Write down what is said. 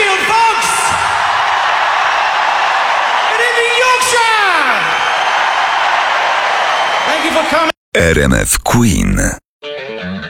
Mansfield, folks! Good evening, Yorkshire! Thank you for coming. RMF Queen.